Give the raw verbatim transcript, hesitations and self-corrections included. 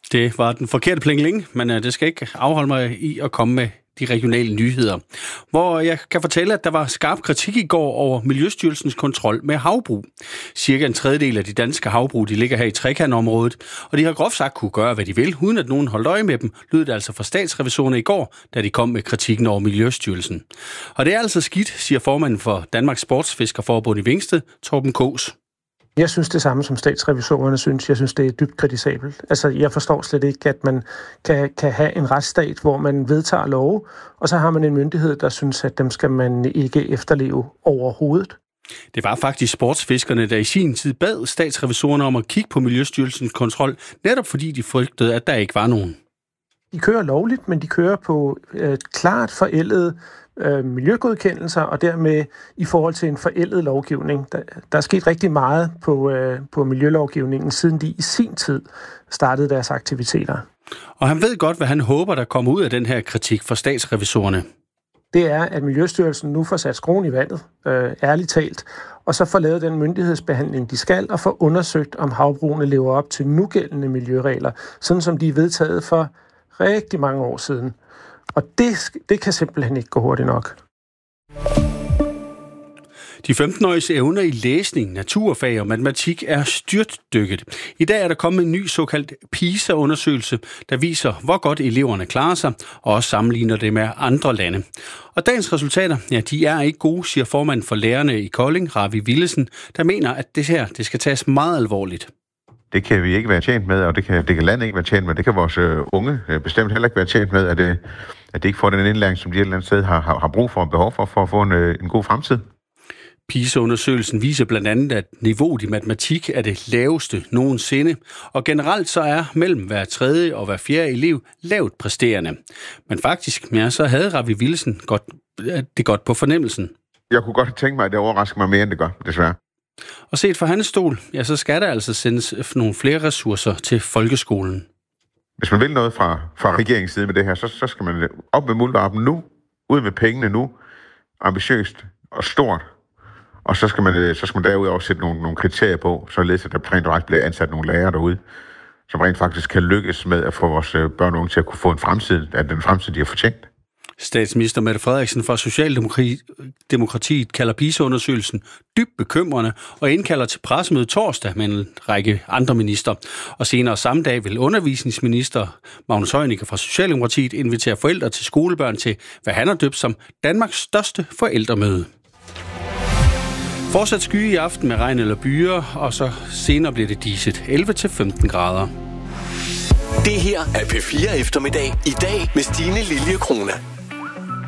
Det var den forkerte plingeling, men det skal ikke afholde mig i at komme med de regionale nyheder. Hvor jeg kan fortælle, at der var skarp kritik i går over Miljøstyrelsens kontrol med havbrug. Cirka en tredjedel af de danske havbrug, de ligger her i trekantområdet, og de har groft sagt kunne gøre, hvad de vil, uden at nogen holdt øje med dem, lød det altså fra statsrevisorerne i går, da de kom med kritikken over Miljøstyrelsen. Og det er altså skidt, siger formanden for Danmarks Sportsfiskerforbund i Vingsted, Torben Kaas. Jeg synes det samme som statsrevisorerne synes. Jeg synes, det er dybt kritisabelt. Altså, jeg forstår slet ikke, at man kan, kan have en retsstat, hvor man vedtager love, og så har man en myndighed, der synes, at dem skal man ikke efterleve overhovedet. Det var faktisk sportsfiskerne, der i sin tid bad statsrevisorerne om at kigge på Miljøstyrelsens kontrol, netop fordi de frygtede, at der ikke var nogen. De kører lovligt, men de kører på øh, klart forældede øh, miljøgodkendelser, og dermed i forhold til en forældet lovgivning. Der, der er sket rigtig meget på, øh, på miljølovgivningen, siden de i sin tid startede deres aktiviteter. Og han ved godt, hvad han håber, der kommer ud af den her kritik fra statsrevisorerne. Det er, at Miljøstyrelsen nu får sat skruen i vandet, øh, ærligt talt, og så får lavet den myndighedsbehandling, de skal, og får undersøgt, om havbrugene lever op til nugældende miljøregler, sådan som de er vedtaget for rigtig mange år siden. Og det, det kan simpelthen ikke gå hurtigt nok. De femten-åriges evner i læsning, naturfag og matematik er styrtdykket. I dag er der kommet en ny såkaldt PISA-undersøgelse, der viser, hvor godt eleverne klarer sig, og også sammenligner det med andre lande. Og dagens resultater, ja, de er ikke gode, siger formanden for lærerne i Kolding, Ravi Willesen, der mener, at det her det skal tages meget alvorligt. Det kan vi ikke være tjent med, og det kan, det kan landet ikke være tjent med. Det kan vores øh, unge øh, bestemt heller ikke være tjent med, at det, at det ikke får den indlæring, som de et eller andet sted har, har, har brug for og behov for, for at få en, øh, en god fremtid. PISA-undersøgelsen viser blandt andet, at niveauet i matematik er det laveste nogensinde, og generelt så er mellem hver tredje og hver fjerde elev lavt præsterende. Men faktisk, ja, så havde Ravi Willesen godt, det godt på fornemmelsen. Jeg kunne godt tænke mig, at det overrasker mig mere, end det gør, desværre. Og set fra hans stol, ja, så skal der altså sendes nogle flere ressourcer til folkeskolen. Hvis man vil noget fra, fra regeringens side med det her, så, så skal man op med muldvarpen nu, ud med pengene nu, ambitiøst og stort. Og så skal man, så skal man derudover sætte nogle, nogle kriterier på, således at der rent faktisk bliver ansat nogle lærere derude, som rent faktisk kan lykkes med at få vores børn og unge til at kunne få en fremtid, at den fremtid, de har fortjent. Statsminister Mette Frederiksen fra Socialdemokratiet kalder PISA-undersøgelsen dybt bekymrende og indkalder til pressemøde torsdag med en række andre minister. Og senere samme dag vil undervisningsminister Magnus Heunicke fra Socialdemokratiet invitere forældre til skolebørn til, hvad han har døbt som Danmarks største forældremøde. Fortsat skye i aften med regn eller byer, og så senere bliver det diset elleve til femten grader. Det her er P fire eftermiddag i dag med Stine Lilje Krone.